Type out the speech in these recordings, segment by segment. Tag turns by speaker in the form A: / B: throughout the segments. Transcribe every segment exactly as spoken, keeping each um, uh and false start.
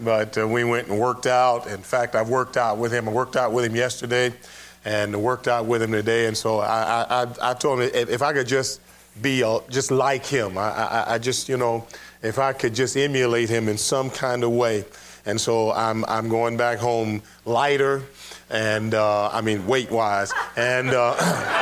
A: but uh, we went and worked out. In fact, I've worked out with him. I worked out with him yesterday and worked out with him today. And so I, I, I told him if, if I could just be uh, just like him, I, I, I just, you know, if I could just emulate him in some kind of way. And so I'm, I'm going back home lighter and, uh, I mean, weight-wise. And, uh,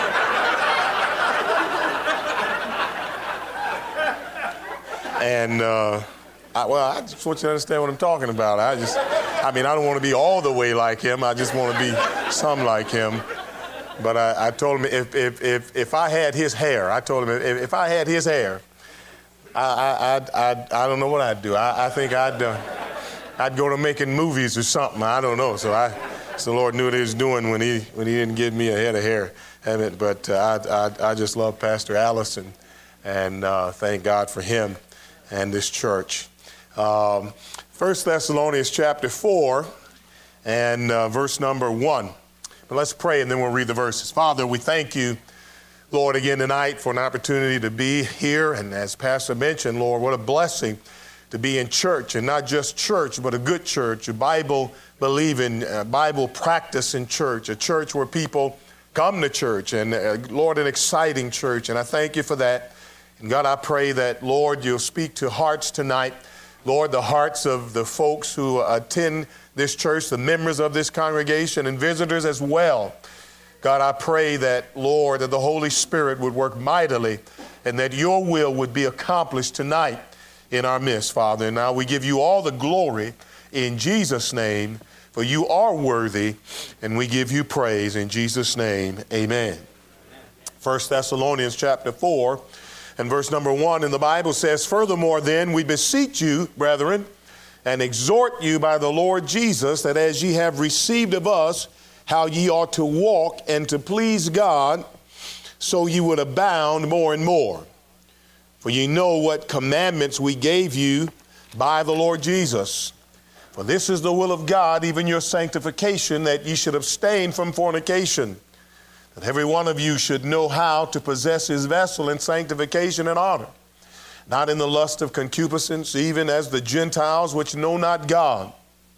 A: and, uh, I, well, I just want you to understand what I'm talking about. I just, I mean, I don't want to be all the way like him. I just want to be some like him. But I, I told him if, if, if, if I had his hair, I told him if, if I had his hair, I, I, I'd, I'd, I don't know what I'd do. I, I think I'd, uh, I'd go to making movies or something. I don't know. So I, so the Lord knew what he was doing when he, when he didn't give me a head of hair. But uh, I, I, I just love Pastor Allison and uh, thank God for him and this church. Um, First Thessalonians chapter four and uh, verse number one. But let's pray and then we'll read the verses. Father, we thank you, Lord, again tonight for an opportunity to be here. And as Pastor mentioned, Lord, what a blessing to be in church, and not just church, but a good church, a Bible-believing, uh, Bible-practicing church, a church where people come to church, and uh, Lord, an exciting church. And I thank you for that. And God, I pray that, Lord, you'll speak to hearts tonight. Lord, the hearts of the folks who attend this church, the members of this congregation and visitors as well. God, I pray that, Lord, that the Holy Spirit would work mightily and that your will would be accomplished tonight in our midst, Father. And now we give you all the glory in Jesus' name, for you are worthy, and we give you praise in Jesus' name. Amen. First Thessalonians chapter four and verse number one in the Bible says, "Furthermore then, we beseech you, brethren, and exhort you by the Lord Jesus, that as ye have received of us how ye ought to walk and to please God, so ye would abound more and more. For ye know what commandments we gave you by the Lord Jesus. For this is the will of God, even your sanctification, that ye should abstain from fornication, that every one of you should know how to possess his vessel in sanctification and honor, not in the lust of concupiscence, even as the Gentiles which know not God,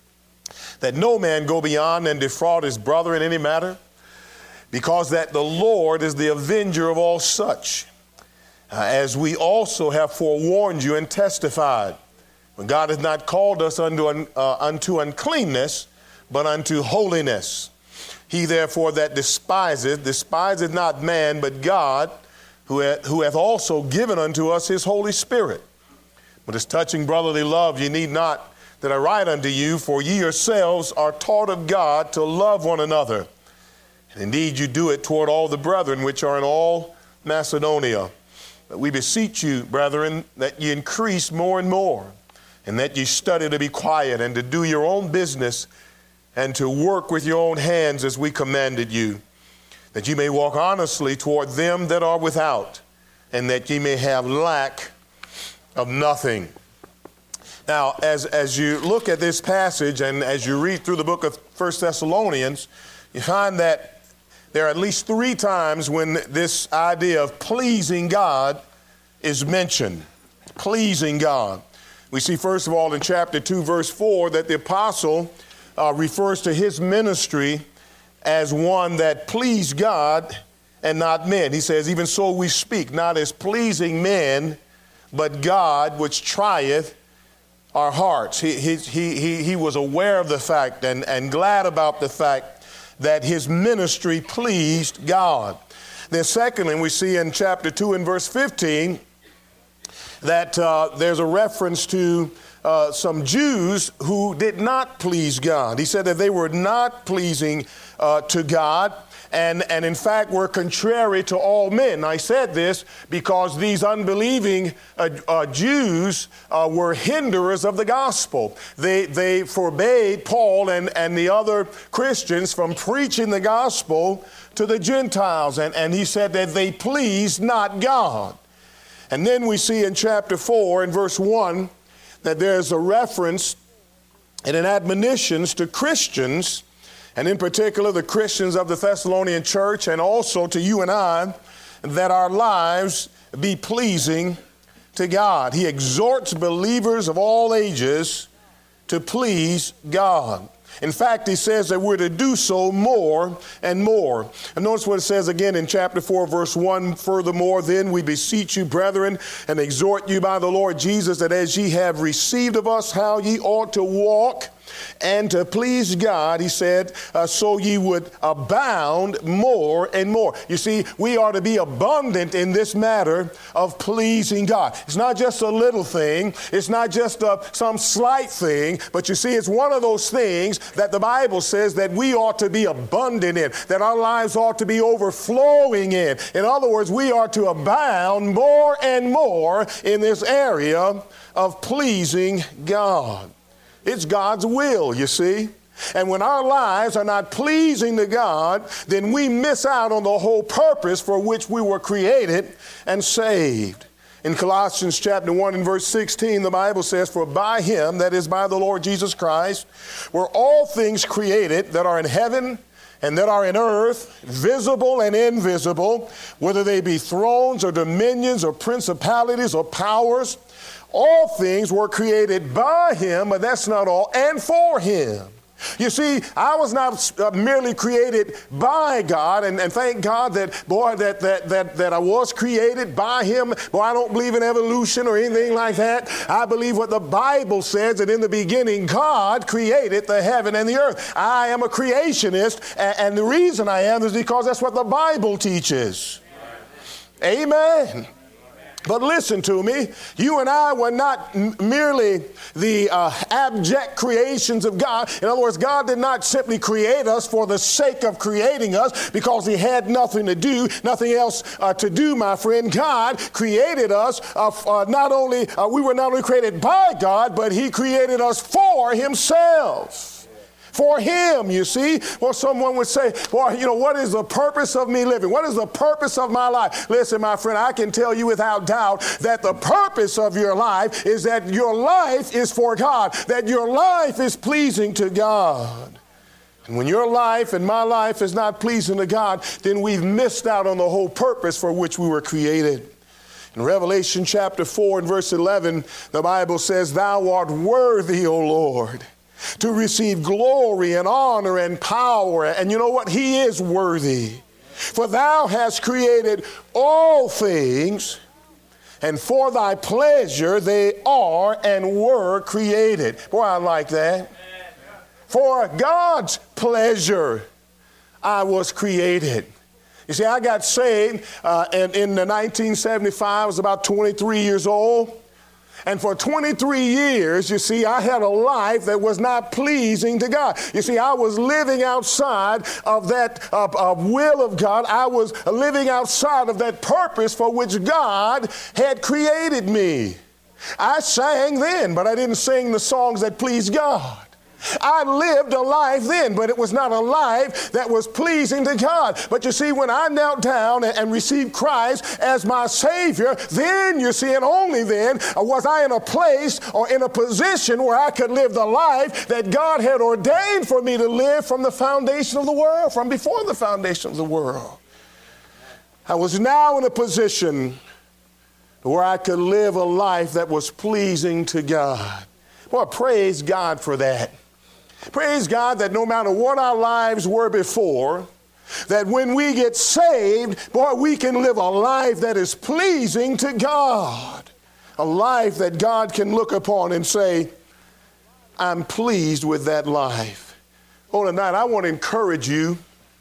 A: that no man go beyond and defraud his brother in any matter, because that the Lord is the avenger of all such, uh, as we also have forewarned you and testified, when God hath not called us unto, un, uh, unto uncleanness, but unto holiness. He therefore that despiseth, despiseth not man, but God, who hath, who hath also given unto us his Holy Spirit. But as touching brotherly love, ye need not that I write unto you, for ye yourselves are taught of God to love one another. And indeed you do it toward all the brethren which are in all Macedonia. But we beseech you, brethren, that ye increase more and more, and that ye study to be quiet and to do your own business and to work with your own hands as we commanded you, that ye may walk honestly toward them that are without, and that ye may have lack of nothing." Now, as, as you look at this passage and as you read through the book of First Thessalonians, you find that there are at least three times when this idea of pleasing God is mentioned. Pleasing God. We see, first of all, in chapter two, verse four, that the apostle uh, refers to his ministry as one that pleased God and not men. He says, "Even so we speak, not as pleasing men, but God which trieth our hearts." He, he, he, he was aware of the fact and, and glad about the fact that his ministry pleased God. Then secondly, we see in chapter two and verse fifteen that uh, there's a reference to uh, some Jews who did not please God. He said that they were not pleasing uh, to God, and, and in fact were contrary to all men. I said this because these unbelieving uh, uh, Jews uh, were hinderers of the gospel. They, they forbade Paul and, and the other Christians from preaching the gospel to the Gentiles, and, and he said that they pleased not God. And then we see in chapter four and verse one that there's a reference and an admonitions to Christians, and in particular the Christians of the Thessalonian church, and also to you and I, that our lives be pleasing to God. He exhorts believers of all ages to please God. In fact, he says that we're to do so more and more. And notice what it says again in chapter four, verse one. Furthermore, then we beseech you, brethren, and exhort you by the Lord Jesus, that as ye have received of us how ye ought to walk and to please God, he said, uh, so ye would abound more and more. You see, we are to be abundant in this matter of pleasing God. It's not just a little thing. It's not just a, some slight thing. But you see, it's one of those things that the Bible says that we ought to be abundant in, that our lives ought to be overflowing in. In other words, we are to abound more and more in this area of pleasing God. It's God's will, you see. And when our lives are not pleasing to God, then we miss out on the whole purpose for which we were created and saved. In Colossians chapter one and verse sixteen, the Bible says, for by him, that is by the Lord Jesus Christ, were all things created that are in heaven and that are in earth, visible and invisible, whether they be thrones or dominions or principalities or powers. All things were created by him, but that's not all, and for him. You see, I was not uh, merely created by God, and, and thank God that, boy, that, that, that, that I was created by him. Boy, I don't believe in evolution or anything like that. I believe what the Bible says, that in the beginning, God created the heaven and the earth. I am a creationist, and, and the reason I am is because that's what the Bible teaches. Amen. But listen to me, you and I were not m- merely the uh, abject creations of God. In other words, God did not simply create us for the sake of creating us because he had nothing to do, nothing else uh, to do, my friend. God created us, uh, uh, not only, uh, we were not only created by God, but he created us for himself. For him, you see. Well, someone would say, well, you know, what is the purpose of me living? What is the purpose of my life? Listen, my friend, I can tell you without doubt that the purpose of your life is that your life is for God, that your life is pleasing to God. And when your life and my life is not pleasing to God, then we've missed out on the whole purpose for which we were created. In Revelation chapter four and verse eleven, the Bible says, thou art worthy, O Lord, to receive glory and honor and power. And you know what? He is worthy. For thou hast created all things, and for thy pleasure they are and were created. Boy, I like that. For God's pleasure I was created. You see, I got saved uh, in, in nineteen seventy-five. I was about twenty-three years old. And for twenty-three years, you see, I had a life that was not pleasing to God. You see, I was living outside of that uh, uh, will of God. I was living outside of that purpose for which God had created me. I sang then, but I didn't sing the songs that pleased God. I lived a life then, but it was not a life that was pleasing to God. But you see, when I knelt down and, and received Christ as my Savior, then, you see, and only then, was I in a place or in a position where I could live the life that God had ordained for me to live from the foundation of the world, from before the foundation of the world. I was now in a position where I could live a life that was pleasing to God. Well, praise God for that. Praise God that no matter what our lives were before, that when we get saved, boy, we can live a life that is pleasing to God. A life that God can look upon and say, I'm pleased with that life. Oh, tonight I want to encourage you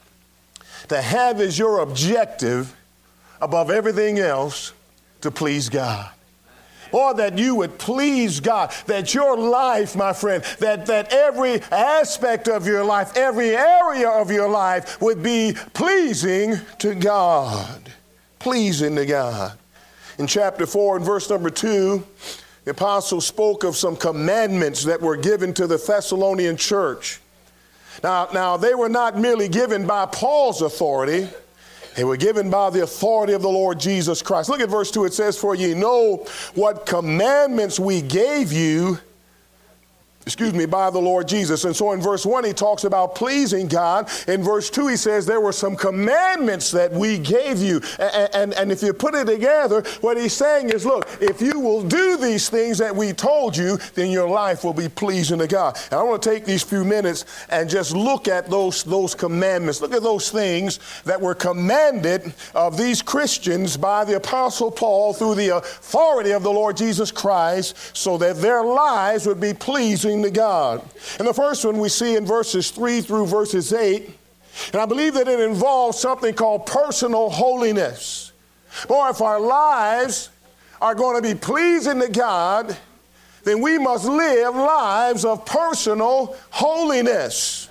A: to have as your objective above everything else to please God. Or that you would please God, that your life, my friend, that, that every aspect of your life, every area of your life would be pleasing to God. Pleasing to God. In chapter four and verse number two, the apostle spoke of some commandments that were given to the Thessalonian church. Now, now they were not merely given by Paul's authority. They were given by the authority of the Lord Jesus Christ. Look at verse two. It says, for ye know what commandments we gave you
B: excuse me, by the Lord Jesus. And so in verse one, he talks about pleasing God. In verse two, he says there were some commandments that we gave you. And, and, and if you put it together, what he's saying is, look, if you will do these things that we told you, then your life will be pleasing to God. And I want to take these few minutes and just look at those, those commandments. Look at those things that were commanded of these Christians by the Apostle Paul through the authority of the Lord Jesus Christ, so that their lives would be pleasing to God. And the first one we see in verses three through verses eight, and I believe that it involves something called personal holiness. Boy, if our lives are going to be pleasing to God, then we must live lives of personal holiness.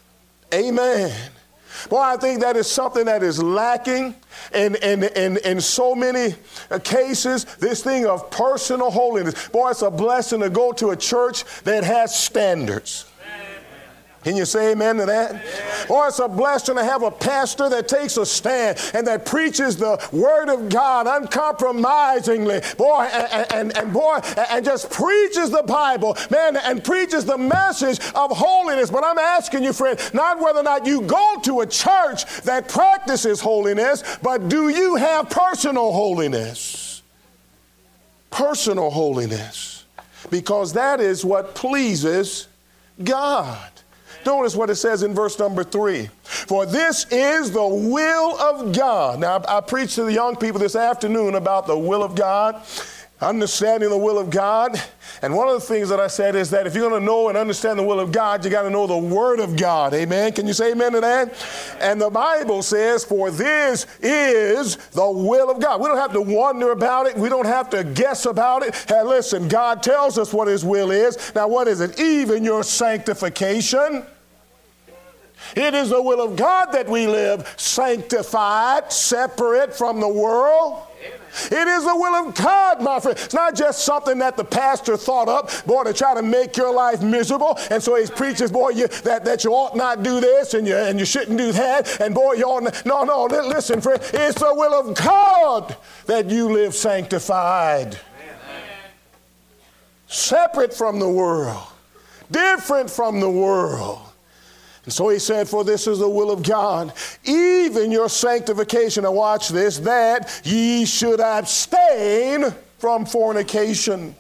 B: Amen. Boy, I think that is something that is lacking in, in, in, in so many cases, this thing of personal holiness. Boy, it's a blessing to go to a church that has standards. Can you say amen to that? Yeah. Or it's a blessing to have a pastor that takes a stand and that preaches the word of God uncompromisingly, boy, and, and, and boy, and just preaches the Bible, man, and preaches the message of holiness. But I'm asking you, friend, not whether or not you go to a church that practices holiness, but do you have personal holiness? Personal holiness. Because that is what pleases God. Notice what it says in verse number three. For this is the will of God. Now, I, I preached to the young people this afternoon about the will of God, understanding the will of God. And one of the things that I said is that if you're going to know and understand the will of God, you got to know the Word of God. Amen. Can you say amen to that? And the Bible says, for this is the will of God. We don't have to wonder about it. We don't have to guess about it. Hey, listen, God tells us what His will is. Now, what is it? Even your sanctification. It is the will of God that we live sanctified, separate from the world. It is the will of God, my friend. It's not just something that the pastor thought up, boy, to try to make your life miserable. And so he preaches, boy, you, that, that you ought not do this and you, and you shouldn't do that. And boy, you ought not. No, no, listen, friend. It's the will of God that you live sanctified. Amen. Separate from the world. Different from the world. And so he said, for this is the will of God, even your sanctification, now watch this, that ye should abstain from fornication.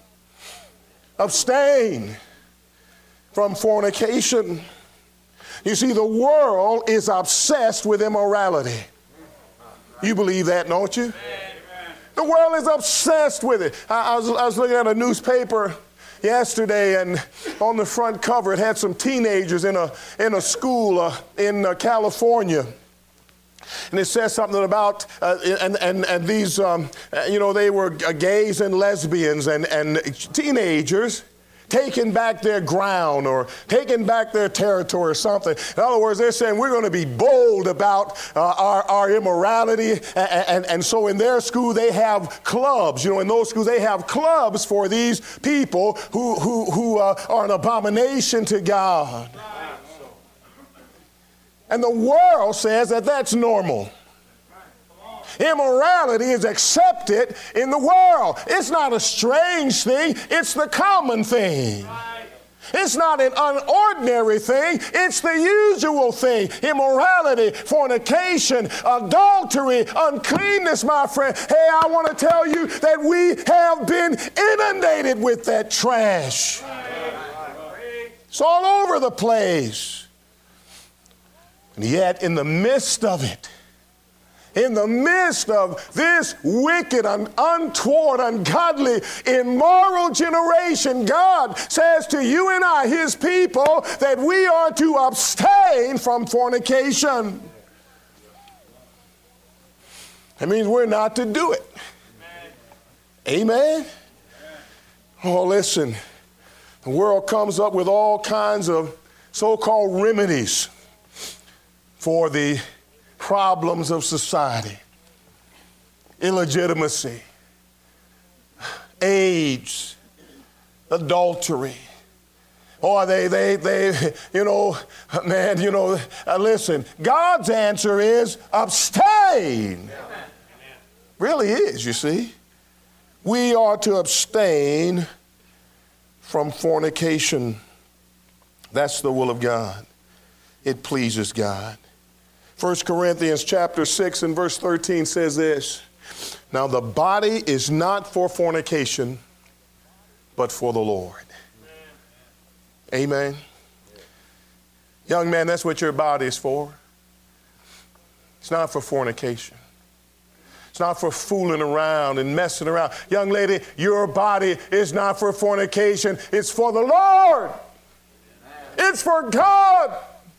B: Abstain from fornication. You see, the world is obsessed with immorality. You believe that, don't you? The world is obsessed with it. I, I, was, I was looking at a newspaper yesterday, and on the front cover it had some teenagers in a in a school uh, in uh, California, and it says something about uh, and and and these um, uh, you know they were uh, gays and lesbians and and teenagers taking back their ground or taking back their territory or something. In other words, they're saying we're going to be bold about uh, our, our immorality. And, and, and so in their school, they have clubs. You know, in those schools, they have clubs for these people who, who, who uh, are an abomination to God. And the world says that that's normal. Immorality is accepted in the world. It's not a strange thing. It's the common thing. It's not an unordinary thing. It's the usual thing. Immorality, fornication, adultery, uncleanness, my friend. Hey, I want to tell you that we have been inundated with that trash. It's all over the place. And yet, in the midst of it, in the midst of this wicked, un- untoward, ungodly, immoral generation, God says to you and I, His people, that we are to abstain from fornication. That means we're not to do it. Amen? Oh, listen. The world comes up with all kinds of so-called remedies for the problems of society. Illegitimacy, AIDS, adultery. Or they, they, they, you know, man, you know, uh, listen, God's answer is abstain. Really is, you see. We are to abstain from fornication. That's the will of God. It pleases God. First Corinthians chapter six and verse thirteen says this. Now the body is not for fornication, but for the Lord. Amen. Amen. Young man, that's what your body is for. It's not for fornication. It's not for fooling around and messing around. Young lady, your body is not for fornication. It's for the Lord. It's for God.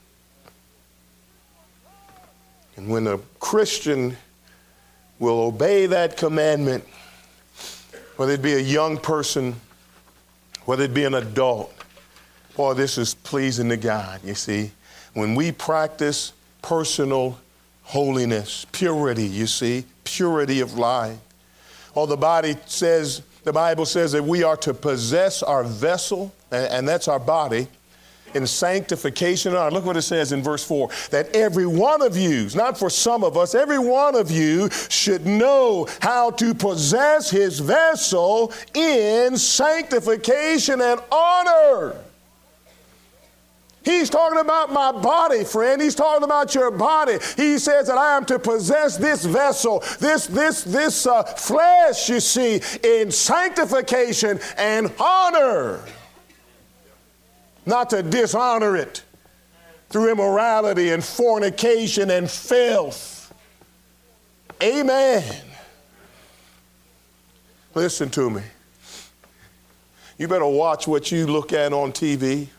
B: And when a Christian will obey that commandment, whether it be a young person, whether it be an adult, boy, this is pleasing to God, you see. When we practice personal holiness, purity, you see, purity of life. Oh, the body says, the Bible says that we are to possess our vessel, and, and that's our body, in sanctification. Look what it says in verse four, that every one of you, not for some of us, every one of you should know how to possess his vessel in sanctification and honor. He's talking about my body, friend. He's talking about your body. He says that I am to possess this vessel, this, this, this uh, flesh, you see, in sanctification and honor. Not to dishonor it through immorality and fornication and filth. Amen. Listen to me. You better watch what you look at on T V.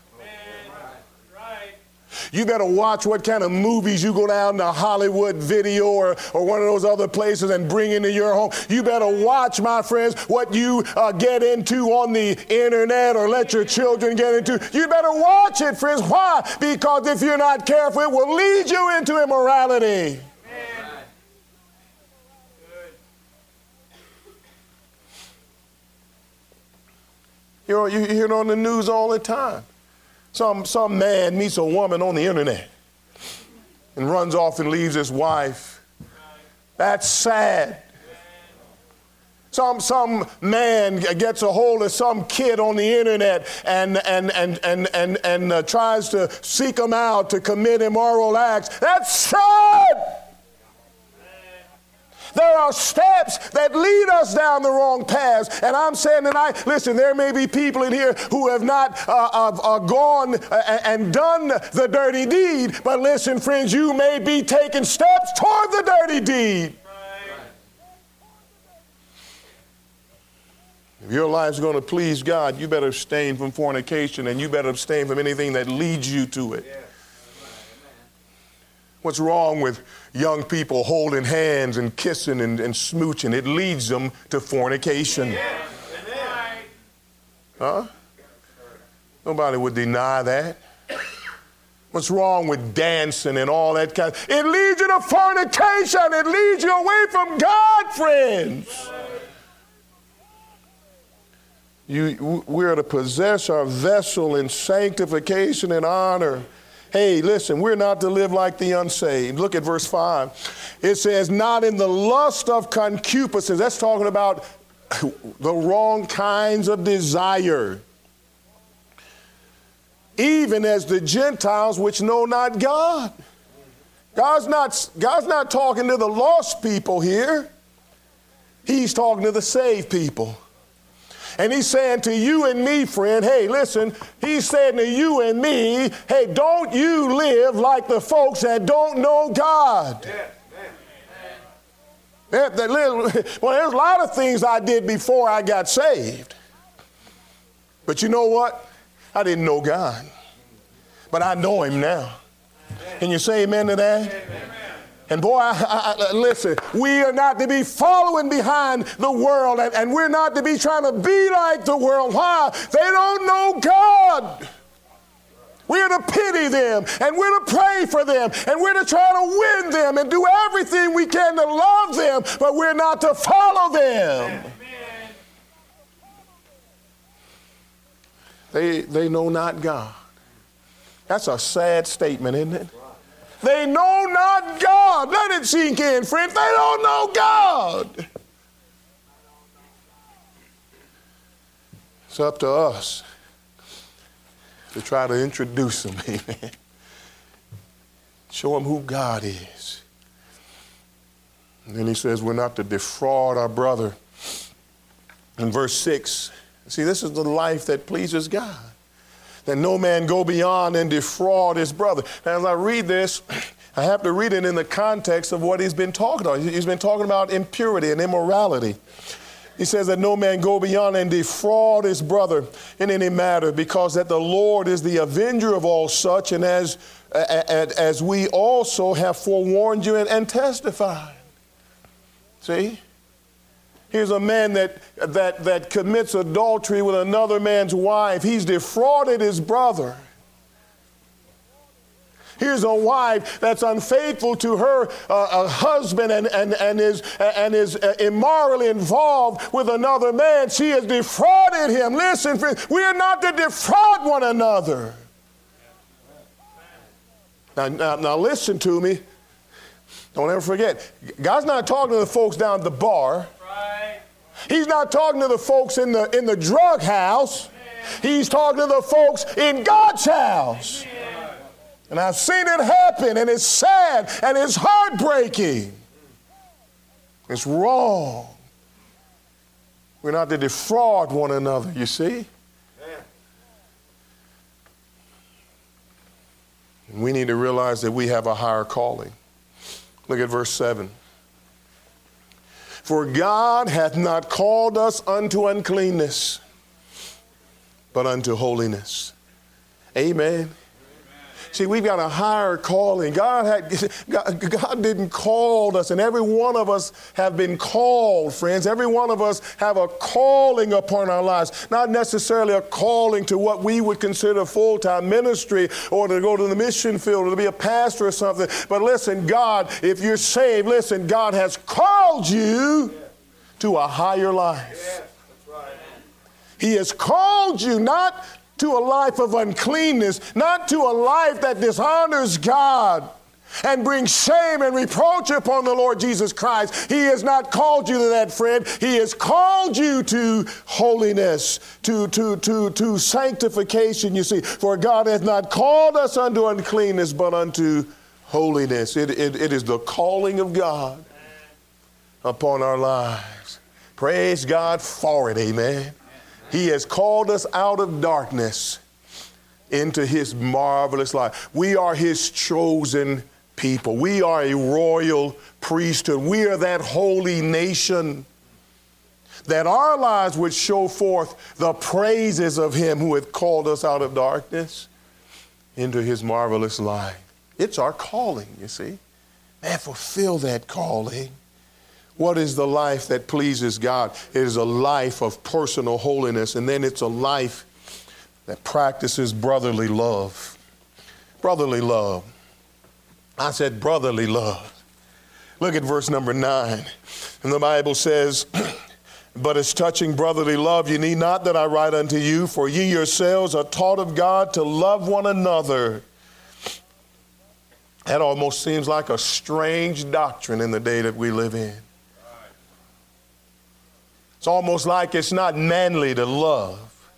B: You better watch what kind of movies you go down to Hollywood Video or, or one of those other places and bring into your home. You better watch, my friends, what you uh, get into on the internet or let your children get into. You better watch it, friends. Why? Because if you're not careful, it will lead you into immorality. You know, you hear it on the news all the time. Some, some man meets a woman on the internet and runs off and leaves his wife. That's sad. Some, some man gets a hold of some kid on the internet and, and, and, and, and, and uh, tries to seek him out to commit immoral acts. That's sad. There are steps that lead us down the wrong paths. And I'm saying tonight, listen, there may be people in here who have not uh, uh, uh, gone uh, and done the dirty deed. But listen, friends, you may be taking steps toward the dirty deed. Right. If your life's going to please God, you better abstain from fornication and you better abstain from anything that leads you to it. Yeah. What's wrong with young people holding hands and kissing and, and smooching? It leads them to fornication. Huh? Nobody would deny that. What's wrong with dancing and all that kind of, it leads you to fornication. It leads you away from God, friends. You, we're to possess our vessel in sanctification and honor. Hey, listen, we're not to live like the unsaved. Look at verse five. It says, not in the lust of concupiscence. That's talking about the wrong kinds of desire. Even as the Gentiles which know not God. God's not, God's not talking to the lost people here. He's talking to the saved people. And he's saying to you and me, friend, hey, listen, he's saying to you and me, hey, don't you live like the folks that don't know God. Yeah. Yeah. That, that, well, there's a lot of things I did before I got saved. But you know what? I didn't know God. But I know him now. Can you say amen to that? Amen. And boy, I, I, I, listen, we are not to be following behind the world, and, and we're not to be trying to be like the world. Why? They don't know God. We're to pity them, and we're to pray for them, and we're to try to win them and do everything we can to love them, but we're not to follow them. They, they know not God. That's a sad statement, isn't it? They know not God. Let it sink in, friends. They don't know God. It's up to us. to try to introduce him, amen. Show him who God is. And then he says we're not to defraud our brother. In verse six, see, this is the life that pleases God. That no man go beyond and defraud his brother. Now, as I read this, I have to read it in the context of what he's been talking about. He's been talking about impurity and immorality. He says that no man go beyond and defraud his brother in any matter, because that the Lord is the avenger of all such, and as, as we also have forewarned you and, and testified. See? Here's a man that, that, that commits adultery with another man's wife. He's defrauded his brother. Here's a wife that's unfaithful to her uh, a husband and, and, and is, and is immorally involved with another man. She has defrauded him. Listen, friends, we are not to defraud one another. Now, now, now listen to me. Don't ever forget, God's not talking to the folks down at the bar. He's not talking to the folks in the, in the drug house. He's talking to the folks in God's house. And I've seen it happen, and it's sad, and it's heartbreaking. It's wrong. We're not to defraud one another, you see? And we need to realize that we have a higher calling. Look at verse seven. For God hath not called us unto uncleanness, but unto holiness. Amen. See, we've got a higher calling. God, had, God, God didn't call us, and every one of us have been called, friends. Every one of us have a calling upon our lives. Not necessarily a calling to what we would consider full-time ministry or to go to the mission field or to be a pastor or something. But listen, God, if you're saved, listen, God has called you to a higher life. He has called you not to a life of uncleanness, not to a life that dishonors God and brings shame and reproach upon the Lord Jesus Christ. He has not called you to that, friend. He has called you to holiness, to, to, to, to sanctification, you see. For God hath not called us unto uncleanness, but unto holiness. It, it, it is the calling of God upon our lives. Praise God for it, amen. He has called us out of darkness into his marvelous light. We are his chosen people. We are a royal priesthood. We are that holy nation, that our lives would show forth the praises of him who hath called us out of darkness into his marvelous light. It's our calling, you see. Man, fulfill that calling. What is the life that pleases God? It is a life of personal holiness, and then it's a life that practices brotherly love. Brotherly love. I said brotherly love. Look at verse number nine. And the Bible says, but as touching brotherly love, you need not that I write unto you, for ye yourselves are taught of God to love one another. That almost seems like a strange doctrine in the day that we live in. It's almost like it's not manly to love.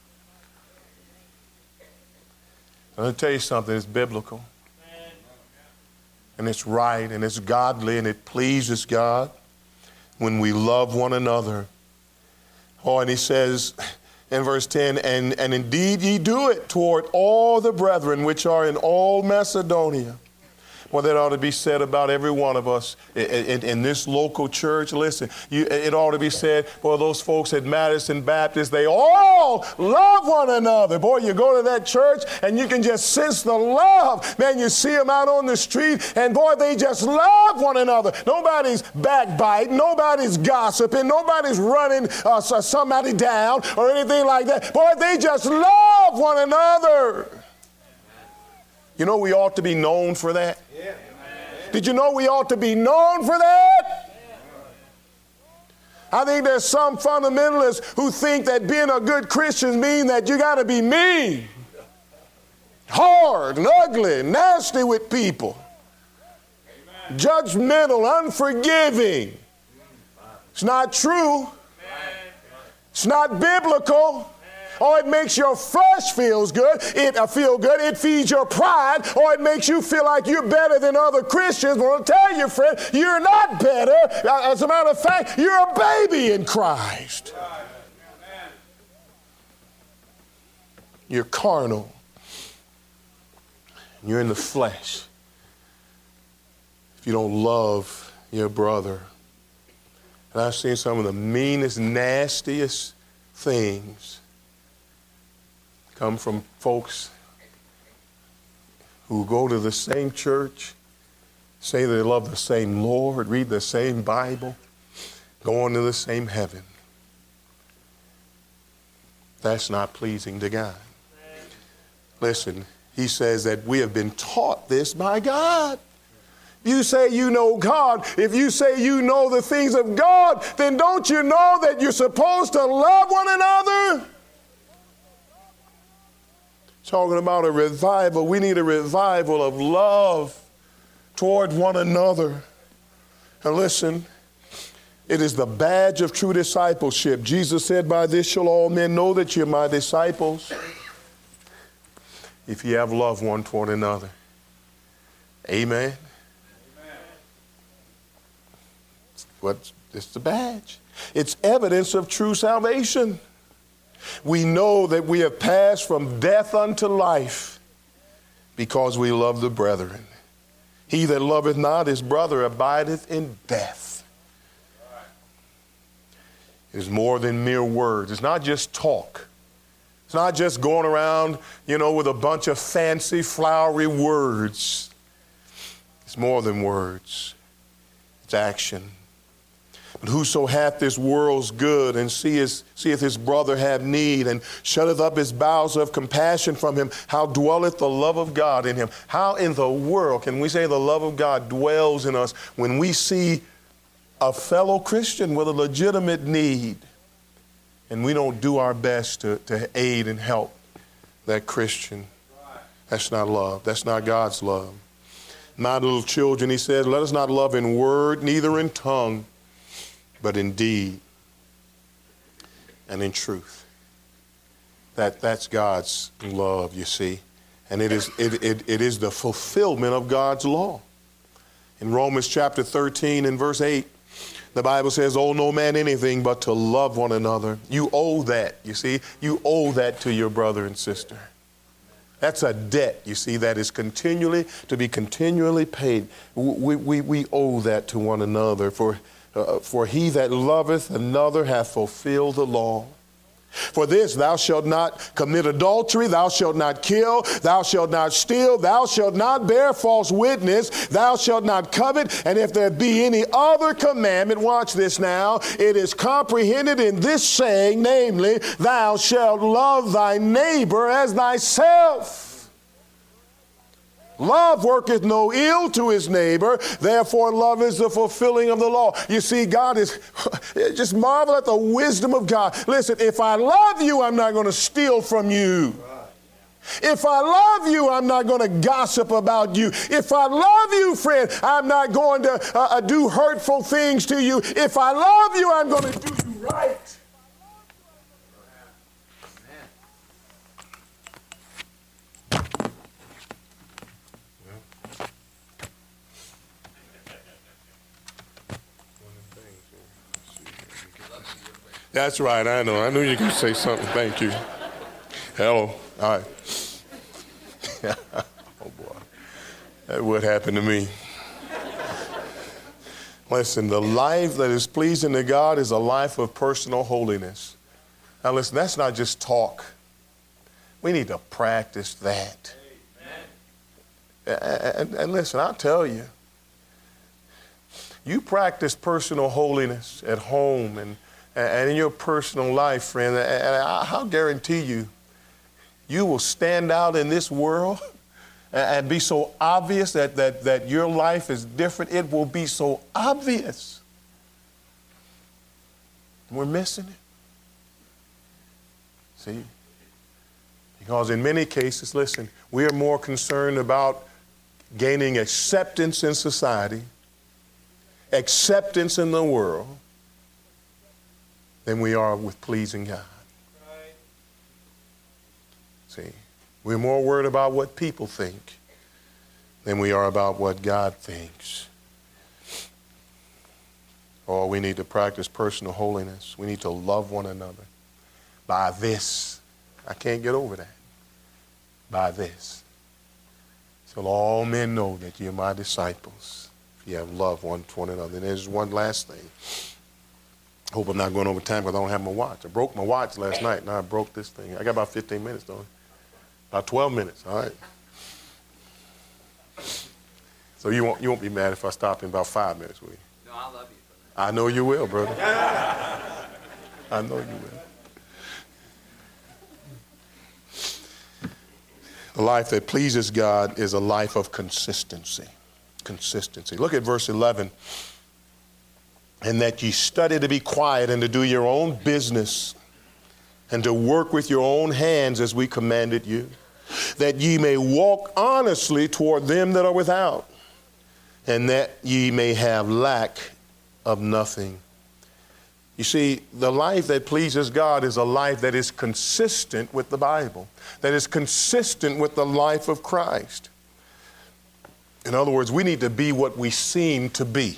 B: I'm going to tell you something, it's biblical. And it's right, and it's godly, and it pleases God when we love one another. Oh, and he says in verse ten, and, and indeed ye do it toward all the brethren which are in all Macedonia. Well, that ought to be said about every one of us in, in, in this local church. Listen, you, it ought to be said, well, those folks at Madison Baptist, they all love one another. Boy, you go to that church and you can just sense the love. Man, you see them out on the street and boy, they just love one another. Nobody's backbiting, nobody's gossiping, nobody's running uh, somebody down or anything like that. Boy, they just love one another. You know we ought to be known for that? Yeah. Did you know we ought to be known for that? I think there's some fundamentalists who think that being a good Christian means that you got to be mean, hard, and ugly, and nasty with people, judgmental, unforgiving. It's not true. It's not biblical. or it makes your flesh feels good. It uh, feel good. It feeds your pride, or it makes you feel like you're better than other Christians. But I'll tell you, friend, you're not better. Uh, as a matter of fact, you're a baby in Christ. You're carnal. You're in the flesh. If you don't love your brother. And I've seen some of the meanest, nastiest things come from folks who go to the same church, say they love the same Lord, read the same Bible, go on to the same heaven. That's not pleasing to God. Listen, he says that we have been taught this by God. You say you know God. If you say you know the things of God, then don't you know that you're supposed to love one another? Talking about a revival, we need a revival of love toward one another. And listen, it is the badge of true discipleship. Jesus said, by this shall all men know that you're my disciples, if you have love one toward another. Amen. What? It's the badge. It's evidence of true salvation. We know that we have passed from death unto life because we love the brethren. He that loveth not his brother abideth in death. It is more than mere words. It's not just talk. It's not just going around, you know, with a bunch of fancy, flowery words. It's more than words. It's action. But whoso hath this world's good and seeth, seeth his brother have need and shutteth up his bowels of compassion from him, how dwelleth the love of God in him? How in the world can we say the love of God dwells in us when we see a fellow Christian with a legitimate need and we don't do our best to, to aid and help that Christian? That's not love. That's not God's love. My little children, he says, let us not love in word, neither in tongue, but in deed and in truth. That, that's God's love, you see. And it is, it, it, it is the fulfillment of God's law. In Romans chapter thirteen and verse eight, the Bible says, owe no man anything but to love one another. You owe that, you see. You owe that to your brother and sister. That's a debt, you see, that is continually, to be continually paid. We, we, we owe that to one another. For Uh, for he that loveth another hath fulfilled the law. For this, thou shalt not commit adultery, thou shalt not kill, thou shalt not steal, thou shalt not bear false witness, thou shalt not covet, and if there be any other commandment, watch this now, it is comprehended in this saying, namely, thou shalt love thy neighbor as thyself. Love worketh no ill to his neighbor, therefore love is the fulfilling of the law. You see, God is, just marvel at the wisdom of God. Listen, if I love you, I'm not going to steal from you. If I love you, I'm not going to gossip about you. If I love you, friend, I'm not going to uh, do hurtful things to you. If I love you, I'm going to do you right. That's right, I know. I knew you were going to say something. Thank you. Hello. All right. Oh, boy. That would happen to me. Listen, the life that is pleasing to God is a life of personal holiness. Now, listen, that's not just talk. We need to practice that. And, and, and listen, I'll tell you, you practice personal holiness at home and And in your personal life, friend, and I'll guarantee you, you will stand out in this world and be so obvious that, that, that your life is different. It will be so obvious. We're missing it. See? Because in many cases, listen, we are more concerned about gaining acceptance in society, acceptance in the world, than we are with pleasing God.
A: See, we're more worried about what people think than we are about what God thinks. Oh, we need to practice personal holiness. We need to love one another. By this, I can't get over that. By this, till all men know that you're my disciples, if you have love one to one another. And there's one last thing. I hope I'm not going over time because I don't have my watch. I broke my watch last night. Now I broke this thing. I got about fifteen minutes, don't I? About twelve minutes, all right? So you won't, you won't be mad if I stop in about five minutes, will you?
C: No, I love you.
A: I know you will, brother. I know you will. A life that pleases God is a life of consistency. Consistency. Look at verse eleven. And that ye study to be quiet and to do your own business and to work with your own hands as we commanded you, that ye may walk honestly toward them that are without, and that ye may have lack of nothing. You see, the life that pleases God is a life that is consistent with the Bible, that is consistent with the life of Christ. In other words, we need to be what we seem to be.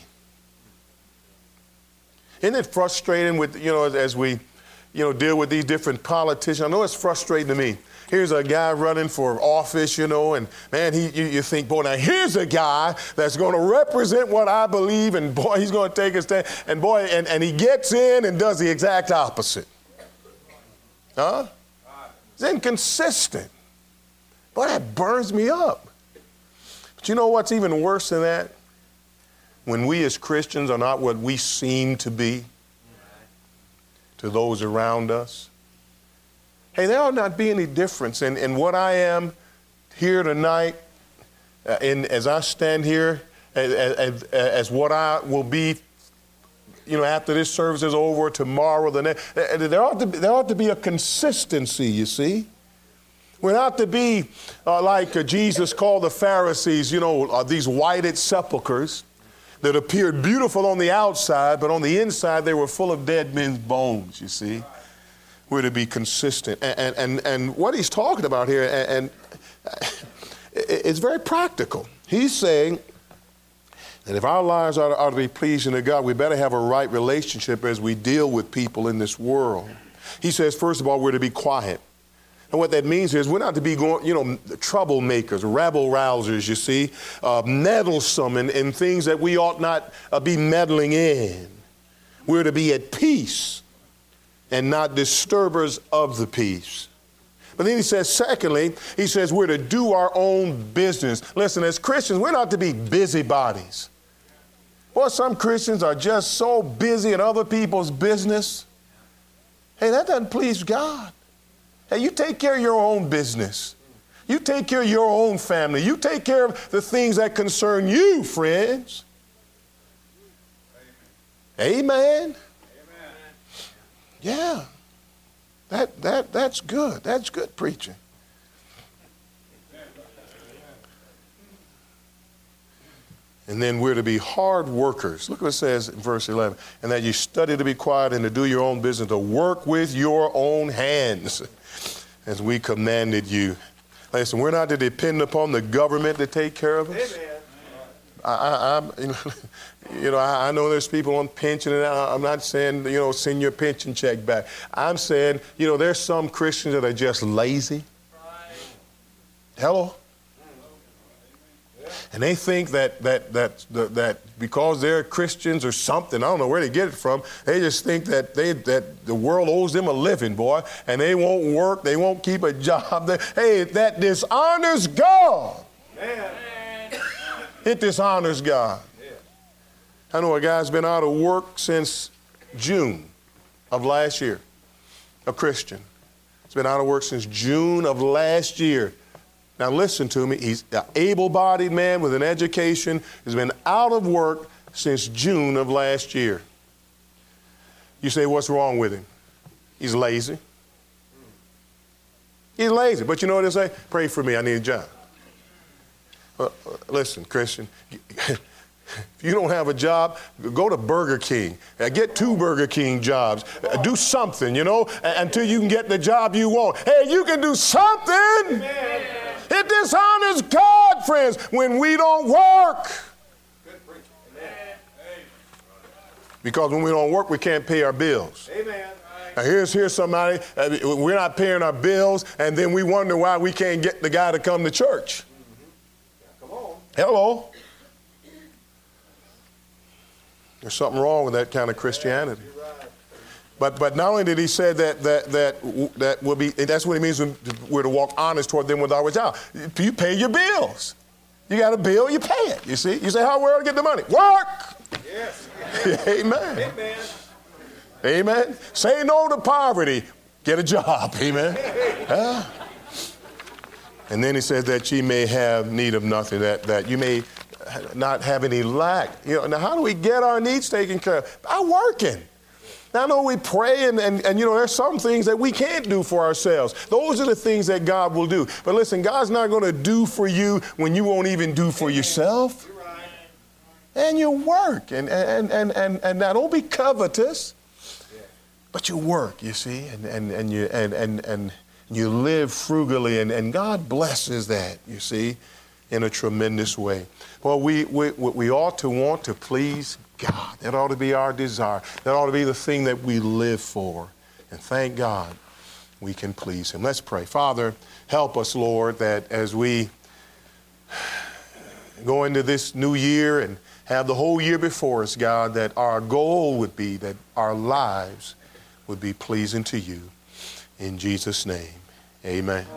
A: Isn't it frustrating with, you know, as we, you know, deal with these different politicians? I know it's frustrating to me. Here's a guy running for office, you know, and man, he, you, you think, boy, now here's a guy that's going to represent what I believe, and boy, he's going to take a stand, and boy, and, and he gets in and does the exact opposite. Huh? It's inconsistent. Boy, that burns me up. But you know what's even worse than that? When we as Christians are not what we seem to be to those around us. Hey, there ought not be any difference in, in what I am here tonight, uh, in, as I stand here, as, as, as what I will be, you know, after this service is over, tomorrow, the next. There ought to be, there ought to be a consistency, you see. We're not to be uh, like uh, Jesus called the Pharisees, you know, uh, these whited sepulchres that appeared beautiful on the outside, but on the inside they were full of dead men's bones, you see. We're to be consistent. And, and, and what he's talking about here, and, and it's very practical. He's saying that if our lives are to, are to be pleasing to God, we better have a right relationship as we deal with people in this world. He says, first of all, we're to be quiet. And what that means is we're not to be going, you know, troublemakers, rabble-rousers, you see, uh, meddlesome in, in things that we ought not uh, be meddling in. We're to be at peace and not disturbers of the peace. But then he says, secondly, he says we're to do our own business. Listen, as Christians, we're not to be busybodies. Well, some Christians are just so busy in other people's business. Hey, that doesn't please God. Hey, you take care of your own business. You take care of your own family. You take care of the things that concern you, friends. Amen. Amen. Yeah. That, that, that's good. That's good preaching. And then we're to be hard workers. Look what it says in verse eleven. And that you study to be quiet and to do your own business, to work with your own hands, as we commanded you. Listen, we're not to depend upon the government to take care of us. Amen. I, I, I'm, you know, you know I, I know there's people on pension, and I, I'm not saying, you know, send your pension check back. I'm saying, you know, there's some Christians that are just lazy. Hello? And they think that that that that, that because they're Christians or something, I don't know where they get it from. They just think that they that the world owes them a living, boy, and they won't work, they won't keep a job. They, hey, that dishonors God. Man. It dishonors God. I know a guy's been out of work since June of last year. A Christian. He's been out of work since June of last year. Now listen to me, he's an able-bodied man with an education, has been out of work since June of last year. You say, what's wrong with him? He's lazy. He's lazy, but you know what they say? Pray for me, I need a job. Well, listen, Christian,
B: If you don't have a job, go to Burger King. Uh, Get two Burger King jobs. Uh, Do something, you know, uh, until you can get the job you want. Hey, you can do something. Amen. It dishonors God, friends, when we don't work. Because when we don't work, we can't pay our bills. Amen. Now here's, here's somebody, uh, we're not paying our bills, and then we wonder why we can't get the guy to come to church. Mm-hmm. Come on. Hello. There's something wrong with that kind of Christianity. But but not only did he say that that that that will be, that's what it means when we're to walk honest toward them with our job. You pay your bills. You got a bill, you pay it. You see? You say, how where do I get the money? Work. Yes. Amen. Amen. Amen. Say no to poverty. Get a job. Amen. Huh? And then he says that ye may have need of nothing, that that you may not have any lack. You know, now how do we get our needs taken care of? By working. Now, I know we pray, and, and, and, you know, there's some things that we can't do for ourselves. Those are the things that God will do. But listen, God's not going to do for you when you won't even do for yourself. And you work. And, and, and, and, and now don't be covetous, but you work, you see, and, and, and, you, and, and, and you live frugally, and, and God blesses that, you see, in a tremendous way. Well, we, we, we ought to want to please God. That ought to be our desire. That ought to be the thing that we live for. And thank God we can please Him. Let's pray. Father, help us, Lord, that as we go into this new year and have the whole year before us, God, that our goal would be that our lives would be pleasing to you. In Jesus' name, amen.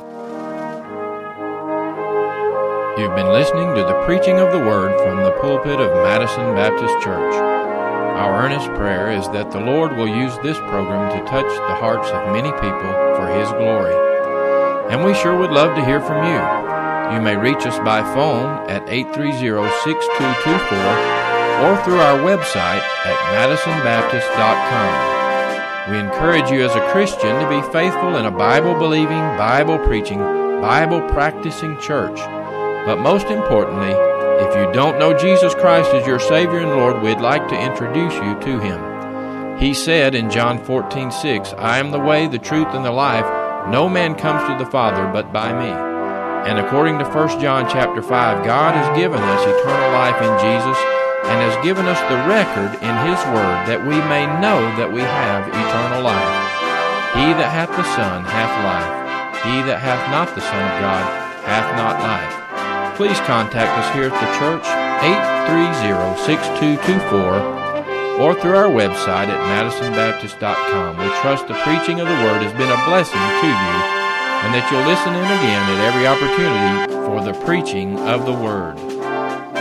C: You've been listening to the preaching of the Word from the pulpit of Madison Baptist Church. Our earnest prayer is that the Lord will use this program to touch the hearts of many people for His glory. And we sure would love to hear from you. You may reach us by phone at eight three zero, six two two four or through our website at madison baptist dot com. We encourage you as a Christian to be faithful in a Bible-believing, Bible-preaching, Bible-practicing church. But most importantly, if you don't know Jesus Christ as your Savior and Lord, we'd like to introduce you to Him. He said in John fourteen six, I am the way, the truth, and the life. No man comes to the Father but by me. And according to First John chapter five, God has given us eternal life in Jesus and has given us the record in His Word that we may know that we have eternal life. He that hath the Son hath life. He that hath not the Son of God hath not life. Please contact us here at the church, eight three zero, six two two four, or through our website at madison baptist dot com. We trust the preaching of the Word has been a blessing to you, and that you'll listen in again at every opportunity for the preaching of the Word.